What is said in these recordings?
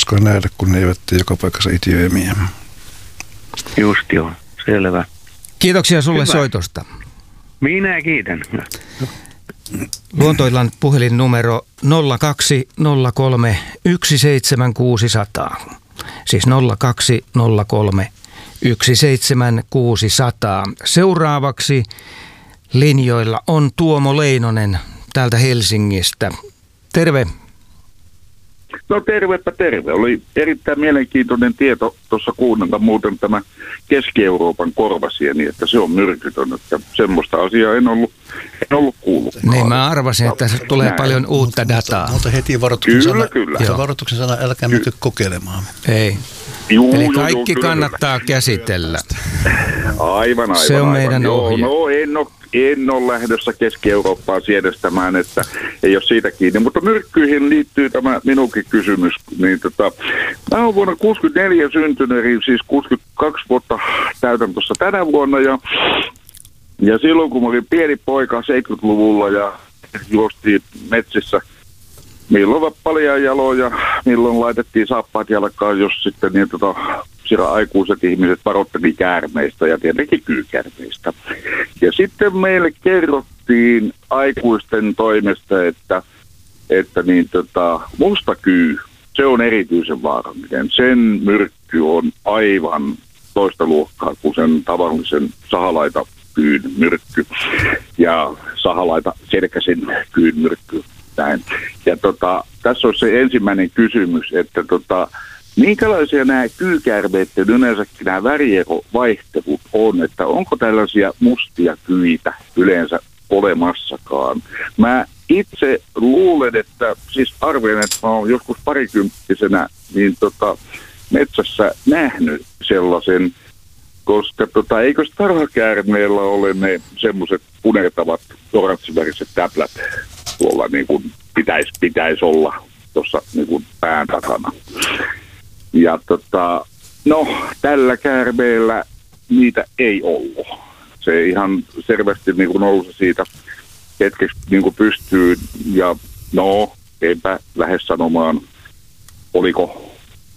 koskaan nähdä, kun ne eivät tee joka paikassa itiöimiä. Just joo, selvä. Kiitoksia sulle Hyvä. soitosta. Minä kiitän. Luontoillan puhelinnumero 0203 17600. Siis 0203 17600. Seuraavaksi linjoilla on Tuomo Leinonen täältä Helsingistä. Terve. No tervepä terve. Oli erittäin mielenkiintoinen tieto tuossa kuunnella muuten tämä Keski-Euroopan korvasieni, että se on myrkytön. Että semmoista asiaa en ollut kuullut. Niin mä arvasin, että se tulee paljon uutta dataa. Mutta heti varoituksen Kyllä. Varoituksen sana, älkää menty kokeilemaan. Ei. Eli kaikki kannattaa käsitellä. Aivan. Se on meidän ohje. No en ole lähdössä Keski-Eurooppaan siedestämään, että ei ole siitä kiinni. Mutta myrkkyihin liittyy tämä minunkin kysymys. Niin mä oon vuonna 1964 syntynyt, eli siis 62 vuotta täytän tuossa tänä vuonna. Ja silloin kun mä olin pieni poika 70-luvulla ja juostiin metsissä, milloin paljaa jaloja, milloin laitettiin saappaat jalkaan, jos sitten niin siellä aikuiset ihmiset varoitteli käärmeistä ja tietenkin kyykäärmeistä. Ja sitten meille kerrottiin aikuisten toimesta, että musta kyy, se on erityisen vaarallinen. Sen myrkky on aivan toista luokkaa kuin sen tavallisen sahalaita kyyn myrkky ja sahalaita selkäsen kyyn myrkky. Näin. Ja tässä on se ensimmäinen kysymys, että minkälaisia nämä kyykäärmeiden yleensäkin nämä värierovaihtelut on, että onko tällaisia mustia kyitä yleensä olemassakaan. Mä itse luulen, että siis arvelen, että mä oon joskus parikymppisenä niin metsässä nähnyt sellaisen, koska eikös tarhakäärmeellä ole ne semmoiset punertavat oranssiväriset täplät tuolla niin kuin pitäisi olla tuossa niin kuin pään takana. Ja tällä käärmeellä niitä ei ollut. Se ihan selvästi niin kuin nousi siitä hetkeksi niin kuin pystyyn ja enpä lähde sanomaan, oliko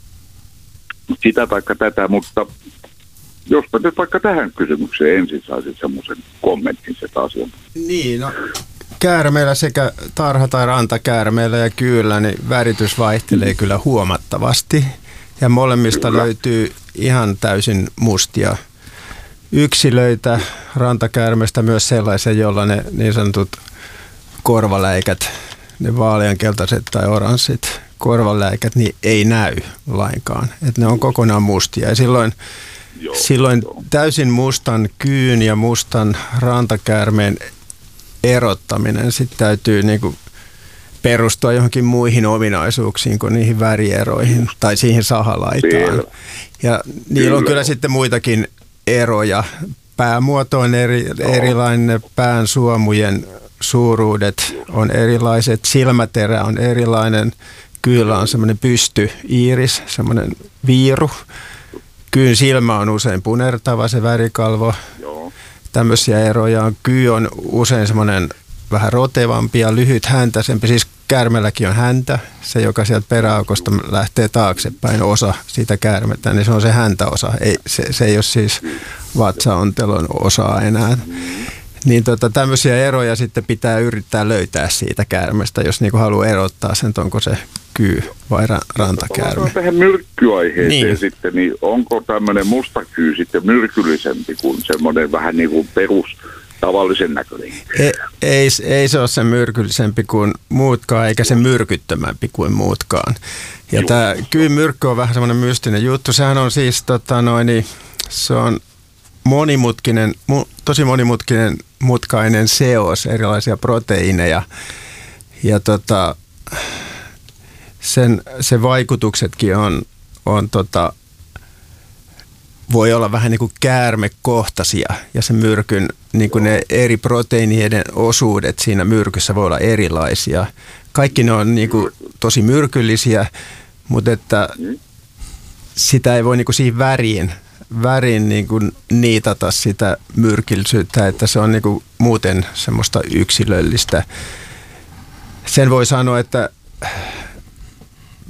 sitä taikka tätä, mutta jospa nyt vaikka tähän kysymykseen ensin saisit semmoisen kommentin sitä asiaa. Niin, no käärmeellä sekä tarha- tai rantakäärmeellä ja kyyllä niin väritys vaihtelee kyllä huomattavasti. Ja molemmista löytyy ihan täysin mustia yksilöitä rantakäärmeestä, myös sellaisia, joilla ne niin sanotut korvaläikät, ne vaaleankeltaiset tai oranssit korvaläikät, niin ei näy lainkaan. Että ne on kokonaan mustia. Ja silloin täysin mustan kyyn ja mustan rantakäärmeen erottaminen sitten täytyy niinku perustua johonkin muihin ominaisuuksiin kuin niihin värieroihin tai siihen sahalaitaan. Ja niillä on kyllä sitten muitakin eroja. Päämuoto on erilainen, pään suomujen suuruudet on erilaiset, silmäterä on erilainen, kyyllä on semmoinen pystyiiris, semmoinen viiru. Kyyn silmä on usein punertava, se värikalvo. Tämmöisiä eroja on. Kyy on usein semmoinen vähän rotevampi ja lyhythäntäisempi. Siis käärmelläkin on häntä, se joka sieltä peräaukosta lähtee taaksepäin osa siitä käärmettä, niin se on se häntäosa. Se ei ole siis vatsaontelon osaa enää. Niin tämmöisiä eroja sitten pitää yrittää löytää siitä käärmestä, jos niinku haluaa erottaa sen, onko se kyy vai rantakäärme. Tähän myrkkyaiheeseen sitten, niin onko tämmöinen musta kyy sitten myrkyllisempi kuin semmoinen vähän niin kuin tavallisen näköinen? Ei se ole se myrkyllisempi kuin muutkaan, eikä se myrkyttömämpi kuin muutkaan. Ja tämä kyyn myrkky on vähän semmoinen mystinen juttu. Sehän on siis, se on tosi monimutkainen seos erilaisia proteiineja. Ja sen vaikutuksetkin voi olla vähän niin kuin käärmekohtaisia ja se myrkyn, niin kuin ne eri proteiinien osuudet siinä myrkyssä voi olla erilaisia. Kaikki ne on niin kuin tosi myrkyllisiä, mutta että sitä ei voi niin kuin siihen väriin niin kuin niitata sitä myrkyllisyyttä, että se on niin kuin muuten semmoista yksilöllistä. Sen voi sanoa, että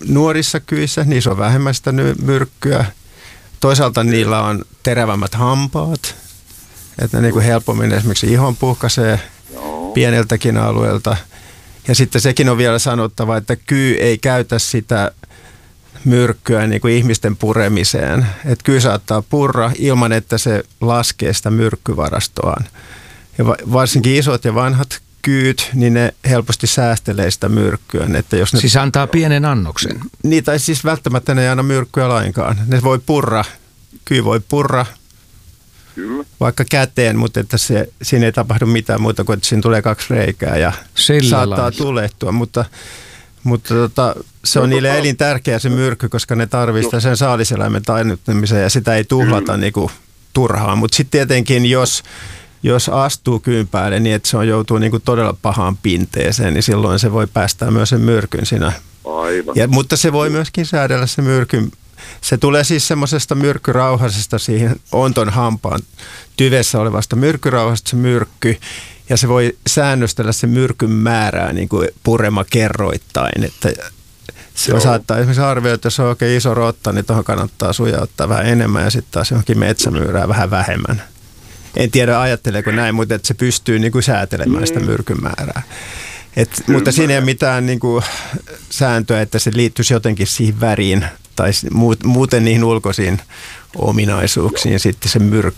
nuorissa kyissä, niissä on vähemmän sitä myrkkyä. Toisaalta niillä on terävämmät hampaat, että ne niin kuin helpommin esimerkiksi ihon puhkaisee pieneltäkin alueelta. Ja sitten sekin on vielä sanottava, että kyy ei käytä sitä myrkkyä niin kuin ihmisten puremiseen. Että kyy saattaa purra ilman, että se laskee sitä myrkkyvarastoaan. Ja varsinkin isot ja vanhat kyyt, niin ne helposti säästelee sitä myrkkyä. Että jos ne, siis antaa pienen annoksen. Niin, tai siis välttämättä ne ei anna myrkkyä lainkaan. Ne voi purra, kyy voi purra vaikka käteen, mutta että siinä ei tapahdu mitään muuta kuin, että siinä tulee 2 reikää ja sillä saattaa lailla tulehtua. Mutta se on niille elintärkeä se myrkky, koska ne tarvitsee sen saaliseläimen tainnuttamiseen ja sitä ei tuhlata niinku turhaan. Mutta sitten tietenkin, jos astuu kyyn päälle niin, että se joutuu niinku todella pahaan pinteeseen, niin silloin se voi päästää myös sen myrkyn siinä. Aivan. Mutta se voi myöskin säädellä se myrkyn. Se tulee siis semmoisesta myrkkyrauhasesta siihen onton hampaan tyvessä olevasta myrkkyrauhasta se myrkky. Ja se voi säännöstellä sen myrkyn määrää niin kuin purema kerroittain. Että se saattaa esimerkiksi arvioida, että jos on oikein iso rotta, niin tuohon kannattaa sujauttaa vähän enemmän ja sitten taas johonkin metsämyyrää vähän vähemmän. En tiedä ajatteleeko näin, mutta että se pystyy niin kuin säätelemään sitä myrkyn määrää. Mutta siinä ei ole mitään niin kuin sääntöä, että se liittyisi jotenkin siihen väriin tai muuten niihin ulkoisiin ominaisuuksiin sitten se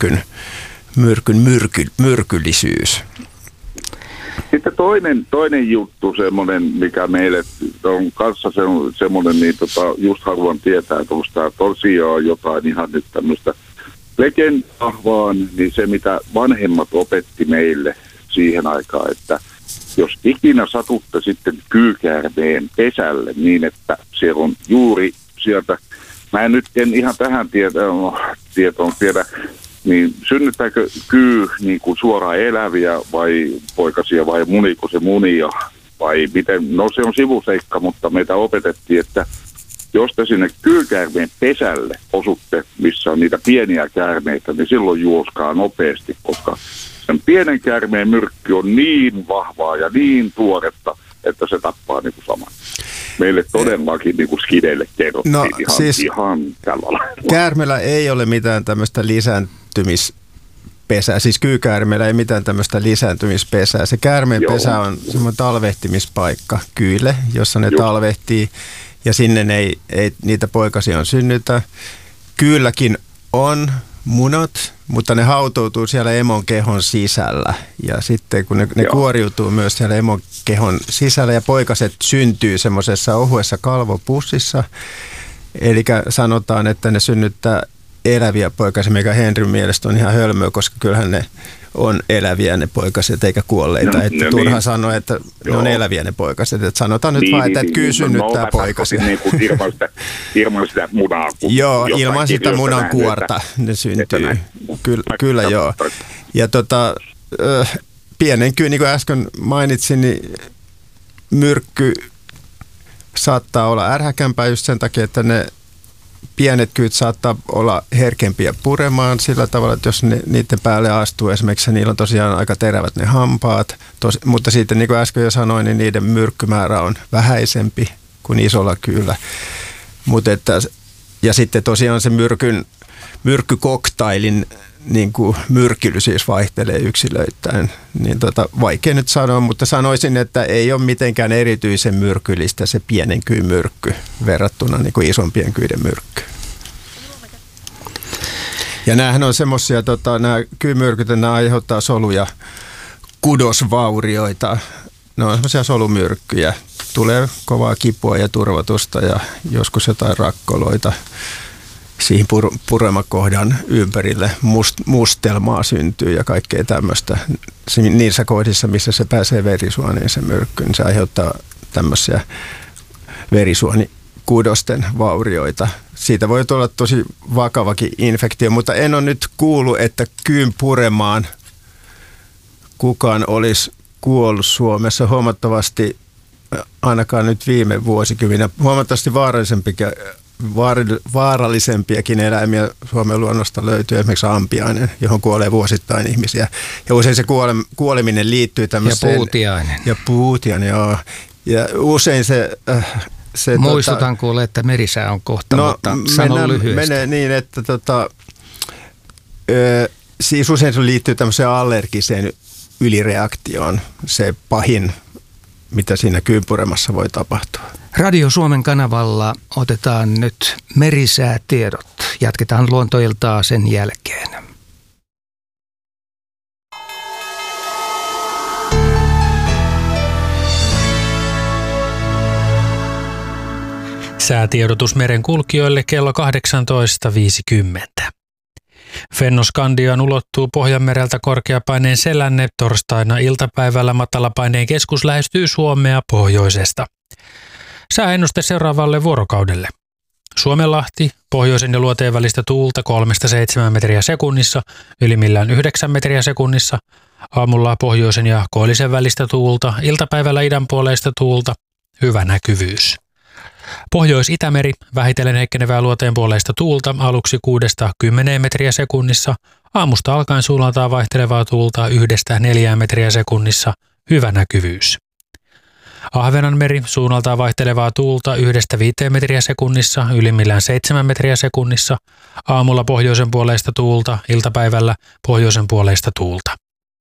myrkyllisyys. Sitten toinen juttu, semmoinen, mikä meille on kanssa semmoinen, niin just haluan tietää, että onko tämä tosiaan jotain ihan nyt tämmöistä legendaa vaan, niin se mitä vanhemmat opetti meille siihen aikaan, että jos ikinä satutte sitten kyykäärmeen pesälle niin, että siellä on juuri sieltä, mä en ihan tähän tietoon tiedä, niin synnyttääkö kyy niin kuin suoraan eläviä vai poikasia vai muniko se munia vai miten? No se on sivuseikka, mutta meitä opetettiin, että jos te sinne kyykäärmeen pesälle osutte, missä on niitä pieniä käärmeitä, niin silloin juoskaa nopeasti, koska sen pienen käärmeen myrkky on niin vahvaa ja niin tuoretta, että se tappaa niin kuin saman. Meille todellakin niin kuin skideille kerrottiin ihan tällä lailla. Käärmeellä ei ole mitään tämmöistä lisääntymispesää, siis kyykäärmeellä ei mitään tämmöistä lisääntymispesää. Se käärmeen pesä on semmoinen talvehtimispaikka kyille, jossa ne talvehtii ja sinne ei niitä poikasia synnytä. Kyylläkin on munat, mutta ne hautoutuu siellä emon kehon sisällä ja sitten kun ne kuoriutuu myös siellä emon kehon sisällä ja poikaset syntyy semmoisessa ohuessa kalvopussissa, eli sanotaan, että ne synnyttää eläviä poikasia, mikä Henryn mielestä on ihan hölmöä, koska kyllähän ne on eläviä ne poikaset eikä kuolleita, että turha sanoa, että ne on eläviä ne poikaset, että sanotaan nyt vaan, että kyy synnyttää poikasia. Ilman sitä munaa. Joo, ilman sitä munan kuorta ne syntyy. Kyllä joo. Ja pienen kyy, niin kuin äsken mainitsin, niin myrkky saattaa olla ärhäkämpää just sen takia, että ne pienet kyyt saattaa olla herkempiä puremaan sillä tavalla, että jos niiden päälle astuu esimerkiksi, niillä on tosiaan aika terävät ne hampaat, mutta sitten niin kuin äsken jo sanoin, niin niiden myrkkymäärä on vähäisempi kuin isolla kyyllä. Ja sitten tosiaan se myrkkykoktailin niin kuin myrkkyly siis vaihtelee yksilöittäin. Niin vaikea nyt sanoa, mutta sanoisin, että ei ole mitenkään erityisen myrkyllistä se pienen kyyn myrkky verrattuna niin kuin isompien kyiden myrkky. Ja näähän on semmoisia, nämä kyymyrkyt, nämä aiheuttaa solu- ja kudosvaurioita. Ne on semmoisia solumyrkkyjä. Tulee kovaa kipua ja turvotusta ja joskus jotain rakkoloita. Siihen puremakohdan ympärille mustelmaa syntyy ja kaikkea tämmöistä. Niissä kohdissa, missä se pääsee verisuoniin se myrkky, niin se aiheuttaa tämmöisiä verisuonikudosten vaurioita. Siitä voi tulla tosi vakavakin infektio, mutta en ole nyt kuullut, että kyyn puremaan kukaan olisi kuollut Suomessa huomattavasti, ainakaan nyt viime vuosikymmenä, huomattavasti vaarallisempiakin eläimiä Suomen luonnosta löytyy, esimerkiksi ampiainen, johon kuolee vuosittain ihmisiä. Ja usein se kuoleminen liittyy tämmöiseen... Ja puutiainen. Ja puutiainen, joo. Ja usein se Muistutan kuule, että merisää on kohta, mutta sano lyhyesti. Menee niin, että siis usein se liittyy tämmöiseen allergiseen ylireaktioon, se pahin, mitä siinä kyypuremassa voi tapahtua. Radio Suomen kanavalla otetaan nyt merisäätiedot. Jatketaan luontoiltaa sen jälkeen. Säätiedotus merenkulkijoille kello 18.50. Fennoskandiaan ulottuu Pohjanmereltä korkeapaineen selänne. Torstaina iltapäivällä matalapaineen keskus lähestyy Suomea pohjoisesta. Sääennuste seuraavalle vuorokaudelle. Suomenlahti, pohjoisen ja luoteen välistä tuulta 3-7 metriä sekunnissa, ylimmillään 9 metriä sekunnissa. Aamulla pohjoisen ja koillisen välistä tuulta, iltapäivällä idänpuoleista tuulta, hyvä näkyvyys. Pohjois-Itämeri, vähitellen heikkenevää luoteenpuoleista tuulta, aluksi 6-10 metriä sekunnissa, aamusta alkaen suunnaltaan vaihtelevaa tuulta 1-4 metriä sekunnissa, hyvä näkyvyys. Ahvenanmeri, suunnaltaan vaihtelevaa tuulta 1-5 metriä sekunnissa, ylimmillään 7 metriä sekunnissa, aamulla pohjoisen puoleista tuulta, iltapäivällä pohjoisen puoleista tuulta.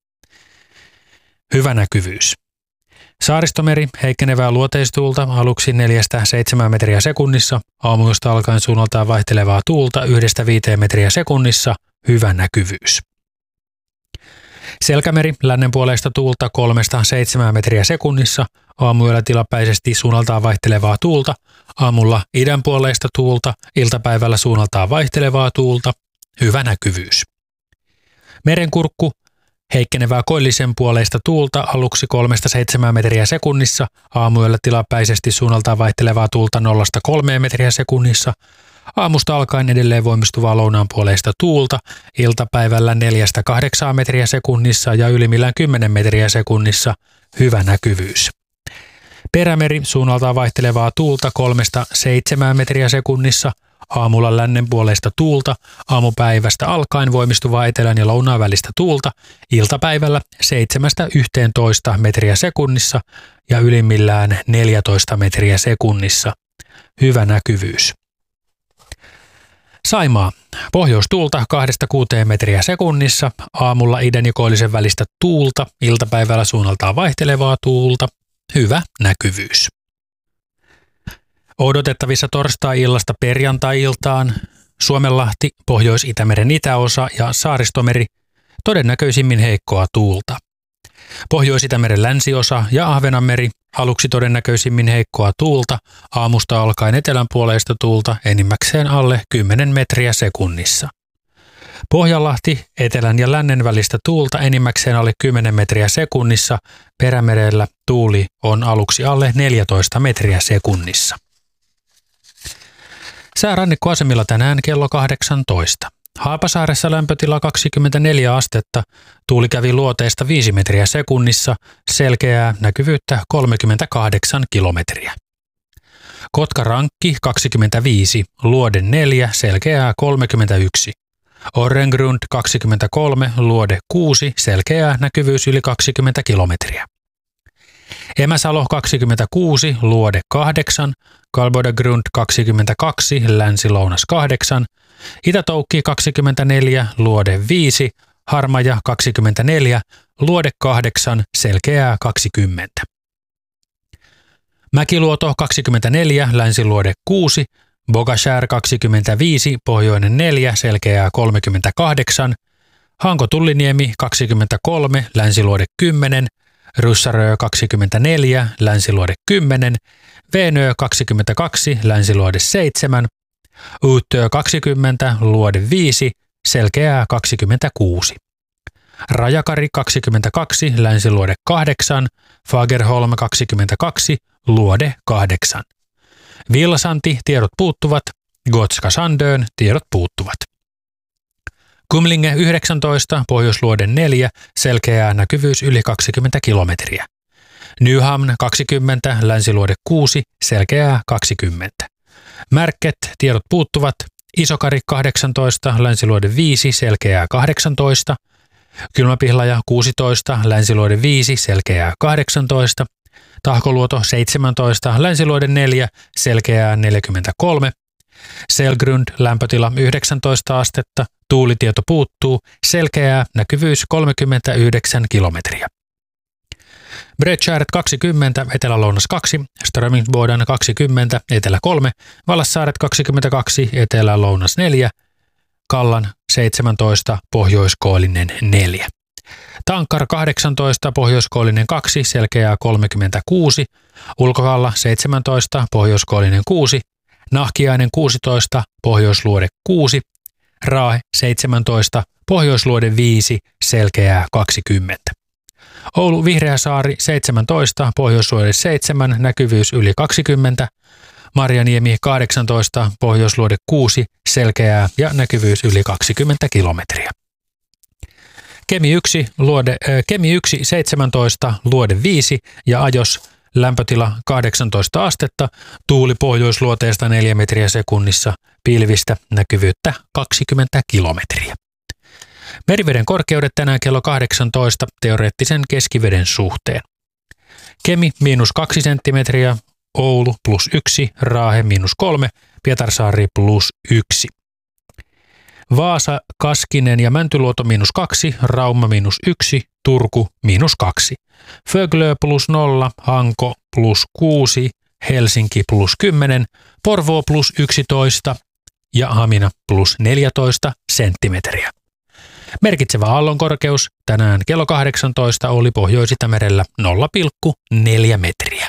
Hyvä näkyvyys. Saaristomeri, heikkenevää luoteistuulta, aluksi 4-7 metriä sekunnissa, aamuista alkaen suunnaltaan vaihtelevaa tuulta 1-5 metriä sekunnissa, hyvä näkyvyys. Selkämeri, lännenpuoleista tuulta 3-7 metriä sekunnissa, aamuyöllä tilapäisesti suunnaltaan vaihtelevaa tuulta, aamulla idänpuoleista tuulta, iltapäivällä suunnaltaan vaihtelevaa tuulta, hyvä näkyvyys. Merenkurkku, heikkenevää koillisen puoleista tuulta, aluksi 3-7 metriä sekunnissa, aamuyöllä tilapäisesti suunnaltaan vaihtelevaa tuulta 0-3 metriä sekunnissa, aamusta alkaen edelleen voimistuvaa lounaanpuoleista tuulta, iltapäivällä 4-8 metriä sekunnissa ja ylimmillään 10 metriä sekunnissa, hyvä näkyvyys. Perämeri, suunnaltaan vaihtelevaa tuulta 3-7 metriä sekunnissa, aamulla lännenpuoleista tuulta, aamupäivästä alkaen voimistuvaa etelän ja lounaan välistä tuulta, iltapäivällä 7-11 metriä sekunnissa ja ylimmillään 14 metriä sekunnissa, hyvä näkyvyys. Saimaa, pohjoistuulta 2-6 metriä sekunnissa, aamulla idän ja koillisen välistä tuulta, iltapäivällä suunnaltaan vaihtelevaa tuulta, hyvä näkyvyys. Odotettavissa torstai-illasta perjantai-iltaan Suomenlahti, Pohjois-Itämeren itäosa ja Saaristomeri, todennäköisimmin heikkoa tuulta. Pohjois-Itämeren länsiosa ja Ahvenanmeri, aluksi todennäköisimmin heikkoa tuulta, aamusta alkaen etelänpuoleista tuulta enimmäkseen alle 10 metriä sekunnissa. Pohjanlahti, etelän ja lännen välistä tuulta enimmäkseen alle 10 metriä sekunnissa, Perämerellä tuuli on aluksi alle 14 metriä sekunnissa. Sää rannikkoasemilla tänään kello 18. Haapasaaressa lämpötila 24 astetta, tuuli kävi luoteesta 5 metriä sekunnissa, selkeää näkyvyyttä 38 kilometriä. Kotka-Rankki 25, luode 4, selkeää 31. Orrengrund 23, luode 6, selkeää näkyvyys yli 20 kilometriä. Emäsalo 26, luode 8, Kalbodegrund 22, länsi-lounas 8, Itä-Toukki 24, luode 5, Harmaja 24, luode 8, selkeää 20. Mäkiluoto 24, länsiluode 6, Bogashär 25, pohjoinen 4, selkeää 38, Hanko-Tulliniemi 23, länsiluode 10, Ryssarö 24, länsiluode 10, Veenö 22, länsiluode 7, Uutö 20, luode 5, selkeää 26. Rajakari 22, länsiluode 8, Fagerholm 22, luode 8. Vilsanti, tiedot puuttuvat, Gotska Sandön, tiedot puuttuvat. Kumlinge 19, pohjoisluode 4, selkeää näkyvyys yli 20 kilometriä. Nyhamn 20, länsiluode 6, selkeää 20. Märket, tiedot puuttuvat, Isokari 18, länsiluode 5, selkeää 18. Kylmäpihlaja 16, länsiluode 5, selkeää 18. Tahkoluoto 17, Länsiluode 4, selkeää 43. Selgrund lämpötila 19 astetta, tuulitieto puuttuu, selkeää, näkyvyys 39 kilometriä. Bredskäret 20, Etelä-Lounas 2, Strömingsboden 20, Etelä 3, Vallassaaret 22, Etelä-Lounas 4, Kallan 17, Pohjoiskoillinen 4. Tankar 18, Pohjoiskoillinen 2, selkeää 36, Ulkokalla 17, Pohjoiskoillinen 6, Nahkiainen 16, Pohjoisluode 6, Raahe 17, Pohjoisluode 5, selkeää 20. Oulu Vihreäsaari 17, Pohjoisluode 7, näkyvyys yli 20, Marjaniemi 18, Pohjoisluode 6, selkeää ja näkyvyys yli 20 kilometriä. Kemi 1 17, Luode 5 ja Ajos lämpötila 18 astetta, tuuli pohjoisluoteesta 4 metriä sekunnissa, pilvistä näkyvyyttä 20 kilometriä. Meriveden korkeudet tänään kello 18 teoreettisen keskiveden suhteen. Kemi -2 senttimetriä, Oulu +1, Raahe -3, Pietarsaari +1. Vaasa, Kaskinen ja Mäntyluoto -2, Rauma -1, Turku -2. Föglö +0, Hanko +6, Helsinki +10, Porvoo +11 ja Hamina +14 senttimetriä. Merkitsevä aallonkorkeus tänään kello 18 oli Pohjois-Itämerellä 0,4 metriä.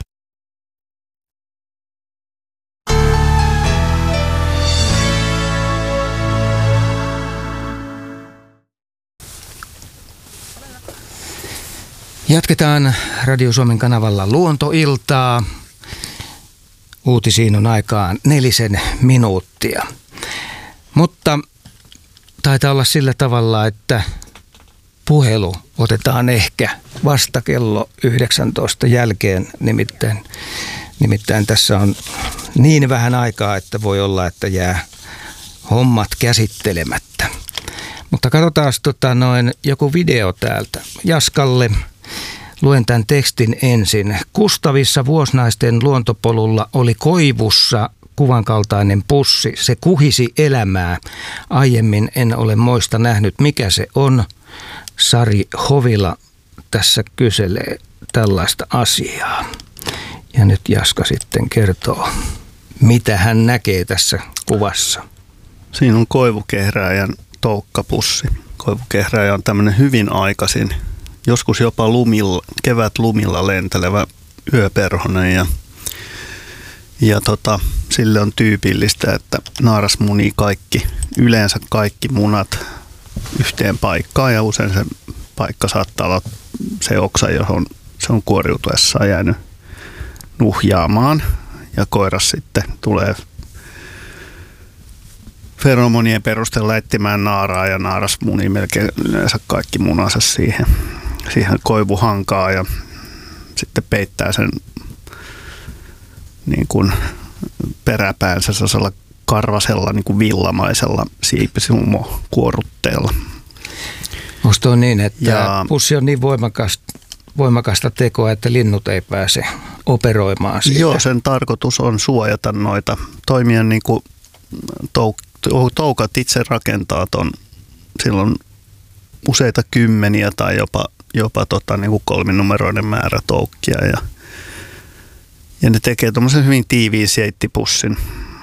Jatketaan Radio Suomen kanavalla Luontoiltaa. Uutisiin on aikaan 4 minuuttia. Mutta taitaa olla sillä tavalla, että puhelu otetaan ehkä vasta kello 19 jälkeen. Nimittäin tässä on niin vähän aikaa, että voi olla, että jää hommat käsittelemättä. Mutta katsotaan joku video täältä Jaskalle. Luen tämän tekstin ensin. Kustavissa Vuosnaisten luontopolulla oli koivussa kuvan kaltainen pussi. Se kuhisi elämää. Aiemmin en ole moista nähnyt, mikä se on. Sari Hovila tässä kyselee tällaista asiaa. Ja nyt Jaska sitten kertoo, mitä hän näkee tässä kuvassa. Siinä on koivukehrääjän toukkapussi. Koivukehrääjä on tämmöinen hyvin aikaisin, joskus jopa kevätlumilla lentelevä yöperhonen ja sille on tyypillistä, että naaras munii yleensä kaikki munat yhteen paikkaan ja usein se paikka saattaa olla se oksa, johon se on kuoriutuessaan jäänyt nuhjaamaan ja koiras sitten tulee feromonien perusteella etsimään naaraa ja naaras munii melkein yleensä kaikki munansa siihen koivuhankaan ja sitten peittää sen niin kuin peräpäänsä sellaisella karvasella niin kuin villamaisella siipisumukuorutteella. Onko tuo niin, että pussi on niin voimakasta tekoa, että linnut ei pääse operoimaan siitä? Joo, sen tarkoitus on suojata noita, toimia niin kuin toukat itse rakentaa ton, silloin useita kymmeniä tai jopa niin kuin 3-numeroinen määrä toukkia ja ne tekee tuommoisen hyvin tiiviin seittipussin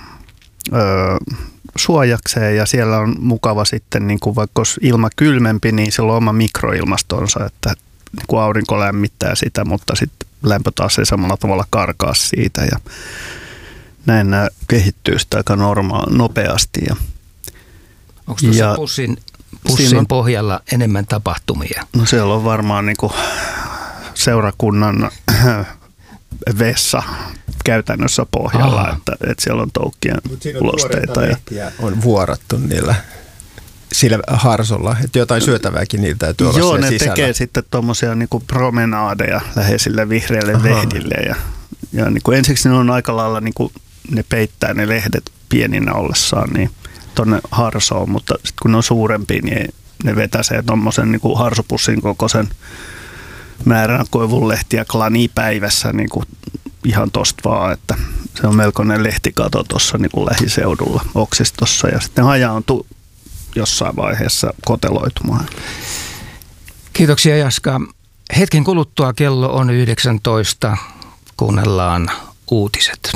suojakseen ja siellä on mukava sitten, niin kuin vaikka olisi ilma kylmempi, niin sillä on oma mikroilmastonsa, että niin kuin aurinko lämmittää sitä, mutta sitten lämpö taas ei samalla tavalla karkaa siitä ja näin nämä kehittyy sitä aika nopeasti. Onko tuossa pussin pohjalla enemmän tapahtumia? No siellä on varmaan niin kuin seurakunnan vessa käytännössä pohjalla, että siellä on toukkien ulosteita. Ja on vuorattu niillä sillä harsolla, että jotain syötävääkin niitä täytyy olla siellä sisällä. Joo, ne tekee sitten tuommoisia niinku promenaadeja läheisille vihreille lehdille ja niinku ensiksi ne on aika lailla, niinku, ne peittää ne lehdet pieninä ollessaan niin tuonne harsoon, mutta sitten kun ne on suurempia, niin ne vetäsee tuommoisen niinku harsopussin kokoisen määrän koivunlehtiä klanipäivässä niin kuin ihan tosta vaan, että se on melkoinen lehtikato tuossa niin kuin lähiseudulla oksistossa ja sitten hajaantui jossain vaiheessa koteloitumaan. Kiitoksia Jaska. Hetken kuluttua kello on 19. Kuunnellaan uutiset.